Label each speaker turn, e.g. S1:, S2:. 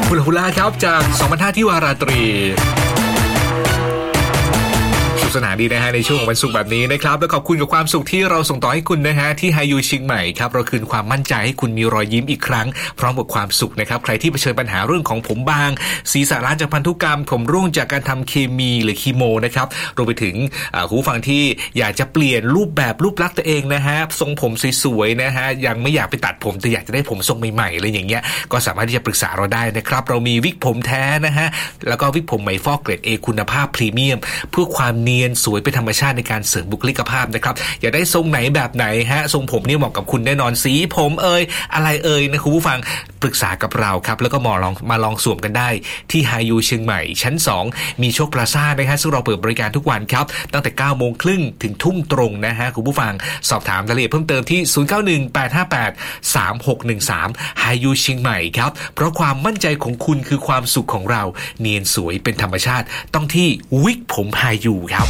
S1: ฮุลาฮุลาครับจาก2,500ที่วาราตรีสนานดีนะฮะในช่วงของวันศุกร์แบบนี้นะครับและขอบคุณกับความสุขที่เราส่งต่อให้คุณนะฮะที่ไฮยูเชียงใหม่ครับเราคืนความมั่นใจให้คุณมีรอยยิ้มอีกครั้งพร้อมกับความสุขนะครับใครที่เผชิญปัญหาเรื่องของผมบางศีรษะล้านจากพันธุกรรมผมร่วงจากการทำเคมีหรือคีโมนะครับรวมไปถึงผู้ฟังที่อยากจะเปลี่ยนรูปแบบรูปลักษณ์ตัวเองนะฮะทรงผมสวยๆนะฮะยังไม่อยากไปตัดผมแต่อยากจะได้ผมทรงใหม่ๆอะไรอย่างเงี้ยก็สามารถที่จะปรึกษาเราได้นะครับเรามีวิกผมแท้นะฮะแล้วก็วิกผมไหมฟอกเกรด A คุณภาพพรีเมียมเพื่อความเนียนสวยเป็นธรรมชาติในการเสริมบุคลิกภาพนะครับอยากได้ทรงไหนแบบไหนฮะทรงผมนี่เหมาะกับคุณแน่นอนสีผมอะไรนะคุณผู้ฟังปรึกษากับเราครับแล้วก็มาลองสวมกันได้ที่ไฮยูเชียงใหม่ชั้น2มีโชคพลาซ่านะฮะซึ่งเราเปิดบริการทุกวันครับตั้งแต่ 9:30 นถึงทุ่มตรงนะฮะคุณผู้ฟังสอบถามรายละเอียดเพิ่มเติมที่0918583613ไฮยูเชียงใหม่ครับเพราะความมั่นใจของคุณคือความสุขของเราเนียนสวยเป็นธรรมชาติต้องที่วิกผมไฮยูครับ